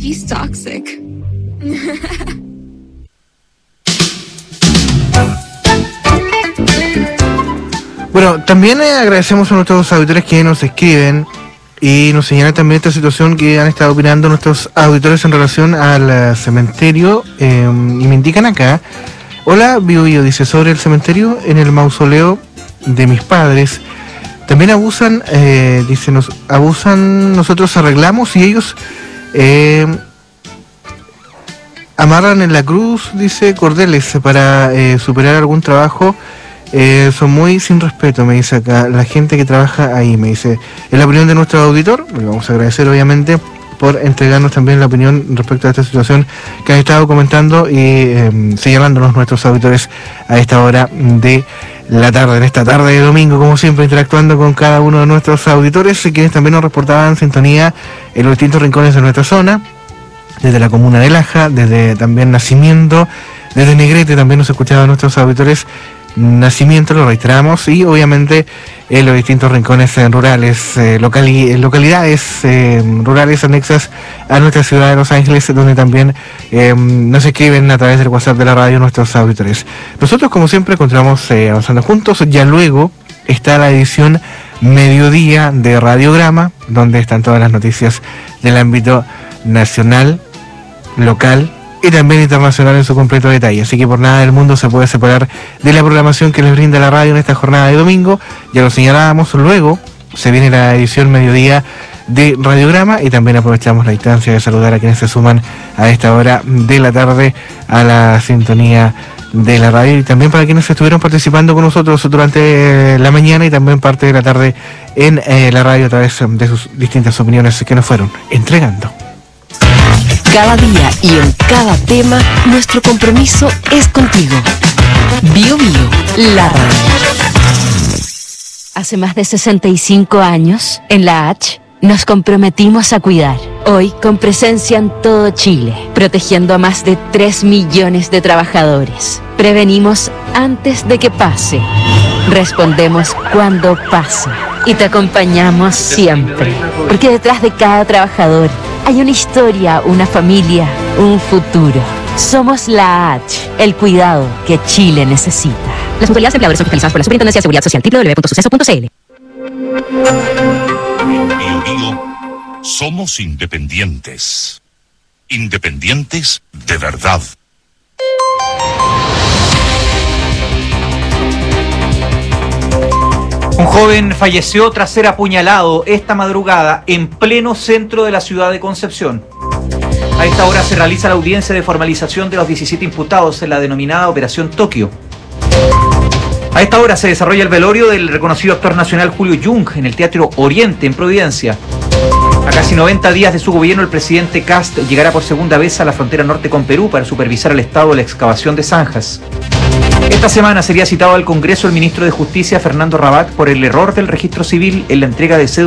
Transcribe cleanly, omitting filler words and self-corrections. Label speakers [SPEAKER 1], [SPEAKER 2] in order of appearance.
[SPEAKER 1] He's toxic.
[SPEAKER 2] Bueno, también agradecemos a nuestros auditores que nos escriben y nos señalan también esta situación que han estado opinando nuestros auditores en relación al cementerio. Y me indican acá: hola, Bio, dice, sobre el cementerio en el mausoleo de mis padres. También abusan, dice, nos abusan, nosotros arreglamos y ellos amarran en la cruz, dice, cordeles para superar algún trabajo. Son muy sin respeto, me dice acá la gente que trabaja ahí, me dice. Es la opinión de nuestro auditor, le vamos a agradecer obviamente por entregarnos también la opinión respecto a esta situación que han estado comentando y señalándonos nuestros auditores a esta hora de la tarde, en esta tarde de domingo, como siempre, interactuando con cada uno de nuestros auditores, quienes también nos reportaban sintonía en los distintos rincones de nuestra zona, desde la comuna de Laja, desde también Nacimiento, desde Negrete también nos escuchaban nuestros auditores. Nacimiento, lo reiteramos, y obviamente en los distintos rincones rurales, localidades rurales anexas a nuestra ciudad de Los Ángeles, donde también nos escriben a través del WhatsApp de la radio nuestros auditores. Nosotros, como siempre, continuamos avanzando juntos. Ya luego está la edición mediodía de Radiograma, donde están todas las noticias del ámbito nacional, local y también internacional en su completo detalle. Así que por nada del mundo se puede separar de la programación que les brinda la radio en esta jornada de domingo. Ya lo señalábamos, luego se viene la edición mediodía de Radiograma y también aprovechamos la instancia de saludar a quienes se suman a esta hora de la tarde a la sintonía de la radio, y también para quienes estuvieron participando con nosotros durante la mañana y también parte de la tarde en la radio a través de sus distintas opiniones que nos fueron entregando.
[SPEAKER 3] Cada día y en cada tema, nuestro compromiso es contigo. Bio Bio, la radio. Hace más de 65 años, en la H, nos comprometimos a cuidar. Hoy, con presencia en todo Chile, protegiendo a más de 3 millones de trabajadores. Prevenimos antes de que pase. Respondemos cuando pasa. Y te acompañamos siempre. Porque detrás de cada trabajador hay una historia, una familia, un futuro. Somos la H, el cuidado que Chile necesita. Las mutualidades empleadores son fiscalizadas por la Superintendencia de Seguridad Social. www.suceso.cl.
[SPEAKER 4] Bio Bio, somos independientes. Independientes de verdad.
[SPEAKER 5] Un joven falleció tras ser apuñalado esta madrugada en pleno centro de la ciudad de Concepción. A esta hora se realiza la audiencia de formalización de los 17 imputados en la denominada Operación Tokio. A esta hora se desarrolla el velorio del reconocido actor nacional Julio Jung en el Teatro Oriente en Providencia. A casi 90 días de su gobierno, el presidente Kast llegará por segunda vez a la frontera norte con Perú para supervisar el estado de la excavación de zanjas. Esta semana sería citado al Congreso el ministro de Justicia, Fernando Rabat, por el error del registro civil en la entrega de cédulas